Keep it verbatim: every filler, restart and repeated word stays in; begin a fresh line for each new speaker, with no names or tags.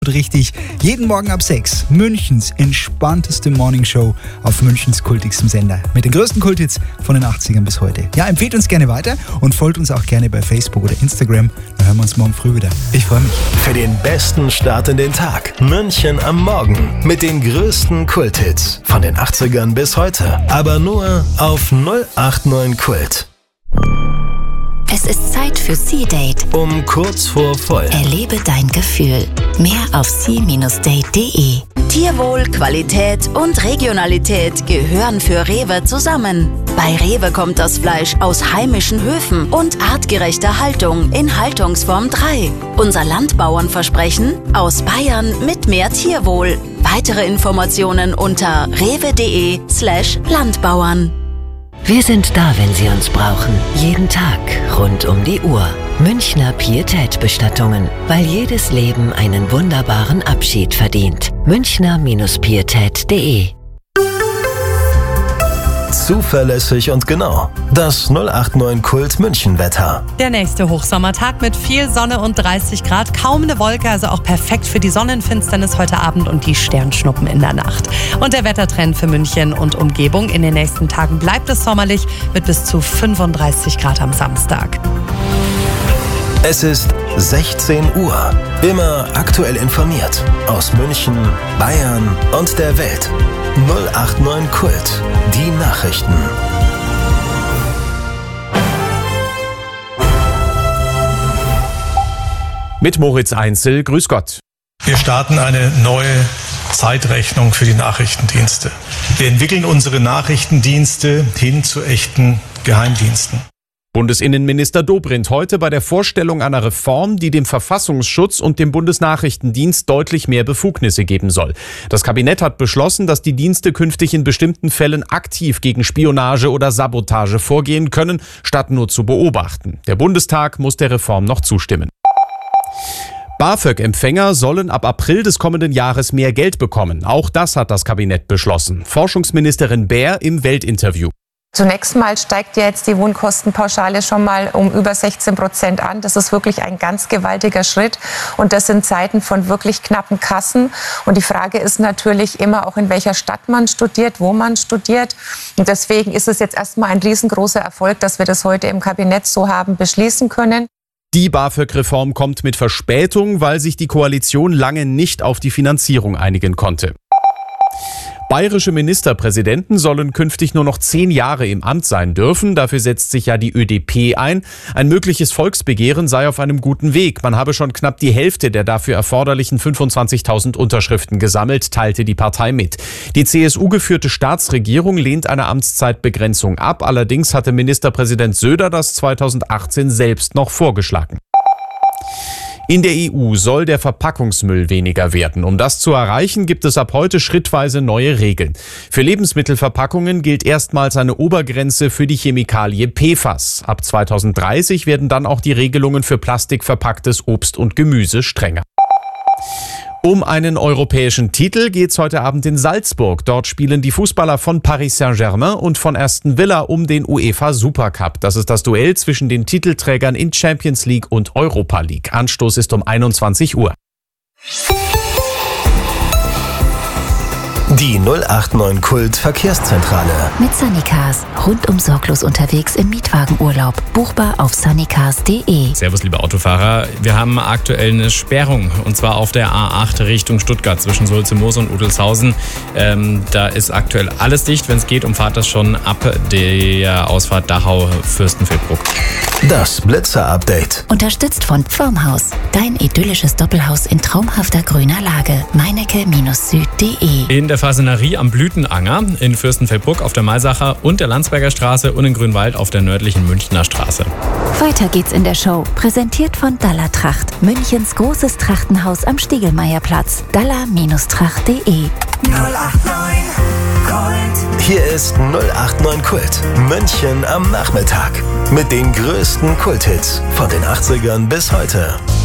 Richtig, jeden Morgen ab sechs, Münchens entspannteste Morningshow auf Münchens kultigstem Sender. Mit den größten Kulthits von den achtzigern bis heute. Ja, empfehlt uns gerne weiter und folgt uns auch gerne bei Facebook oder Instagram. Dann hören wir uns morgen früh wieder. Ich freue mich.
Für den besten Start in den Tag. München am Morgen. Mit den größten Kulthits von den achtzigern bis heute. Aber nur auf null acht neun Kult.
Es ist Zeit für Sea-Date.
Um kurz vor voll.
Erlebe dein Gefühl. Mehr auf sea Bindestrich date punkt de.
Tierwohl, Qualität und Regionalität gehören für Rewe zusammen. Bei Rewe kommt das Fleisch aus heimischen Höfen und artgerechter Haltung in Haltungsform drei. Unser Landbauernversprechen: aus Bayern mit mehr Tierwohl. Weitere Informationen unter rewe.de slash Landbauern.
Wir sind da, wenn Sie uns brauchen. Jeden Tag, rund um die Uhr. Münchner Pietät-Bestattungen. Weil jedes Leben einen wunderbaren Abschied verdient. Münchner Pietät punkt de.
Zuverlässig und genau. Das null acht neun Kult München Wetter.
Der nächste Hochsommertag mit viel Sonne und dreißig Grad. Kaum eine Wolke, also auch perfekt für die Sonnenfinsternis heute Abend und die Sternschnuppen in der Nacht. Und der Wettertrend für München und Umgebung: in den nächsten Tagen bleibt es sommerlich mit bis zu fünfunddreißig Grad am Samstag.
Es ist sechzehn Uhr. Immer aktuell informiert. Aus München, Bayern und der Welt. null acht neun Kult. Die Nachrichten.
Mit Moritz Einzel, grüß Gott.
Wir starten eine neue Zeitrechnung für die Nachrichtendienste. Wir entwickeln unsere Nachrichtendienste hin zu echten Geheimdiensten.
Bundesinnenminister Dobrindt heute bei der Vorstellung einer Reform, die dem Verfassungsschutz und dem Bundesnachrichtendienst deutlich mehr Befugnisse geben soll. Das Kabinett hat beschlossen, dass die Dienste künftig in bestimmten Fällen aktiv gegen Spionage oder Sabotage vorgehen können, statt nur zu beobachten. Der Bundestag muss der Reform noch zustimmen. BAföG-Empfänger sollen ab April des kommenden Jahres mehr Geld bekommen. Auch das hat das Kabinett beschlossen. Forschungsministerin Baer im Weltinterview.
Zunächst mal steigt ja jetzt die Wohnkostenpauschale schon mal um über sechzehn Prozent an. Das ist wirklich ein ganz gewaltiger Schritt. Und das in Zeiten von wirklich knappen Kassen. Und die Frage ist natürlich immer auch, in welcher Stadt man studiert, wo man studiert. Und deswegen ist es jetzt erstmal ein riesengroßer Erfolg, dass wir das heute im Kabinett so haben beschließen können.
Die BAföG-Reform kommt mit Verspätung, weil sich die Koalition lange nicht auf die Finanzierung einigen konnte. Bayerische Ministerpräsidenten sollen künftig nur noch zehn Jahre im Amt sein dürfen. Dafür setzt sich ja die ÖDP ein. Ein mögliches Volksbegehren sei auf einem guten Weg. Man habe schon knapp die Hälfte der dafür erforderlichen fünfundzwanzigtausend Unterschriften gesammelt, teilte die Partei mit. Die C S U-geführte Staatsregierung lehnt eine Amtszeitbegrenzung ab. Allerdings hatte Ministerpräsident Söder das zweitausendachtzehn selbst noch vorgeschlagen. In der E U soll der Verpackungsmüll weniger werden. Um das zu erreichen, gibt es ab heute schrittweise neue Regeln. Für Lebensmittelverpackungen gilt erstmals eine Obergrenze für die Chemikalie P F A S. Ab zweitausenddreißig werden dann auch die Regelungen für plastikverpacktes Obst und Gemüse strenger. Um einen europäischen Titel geht's heute Abend in Salzburg. Dort spielen die Fußballer von Paris Saint-Germain und von Aston Villa um den UEFA Supercup. Das ist das Duell zwischen den Titelträgern in Champions League und Europa League. Anstoß ist um einundzwanzig Uhr.
Die null acht neun Kult Verkehrszentrale.
Mit Sunnycars. Rundum sorglos unterwegs im Mietwagenurlaub. Buchbar auf sunnycars punkt de.
Servus, liebe Autofahrer. Wir haben aktuell eine Sperrung. Und zwar auf der A acht Richtung Stuttgart zwischen Sulzimoos und Udelshausen. Ähm, da ist aktuell alles dicht. Wenn es geht, umfahrt das schon ab der Ausfahrt Dachau-Fürstenfeldbruck.
Das Blitzer-Update.
Unterstützt von Firmhaus. Dein idyllisches Doppelhaus in traumhafter grüner Lage. meinecke-süd punkt de.
In der Fasenerie am Blütenanger, in Fürstenfeldbruck auf der Maisacher und der Landsberger Straße und in Grünwald auf der nördlichen Münchner Straße.
Weiter geht's in der Show. Präsentiert von Dalla Tracht. Münchens großes Trachtenhaus am Stiegelmeierplatz. dalla Tracht punkt de.
null acht neun Kult. Hier ist null acht neun Kult. München am Nachmittag. Mit den größten Kulthits von den achtzigern bis heute.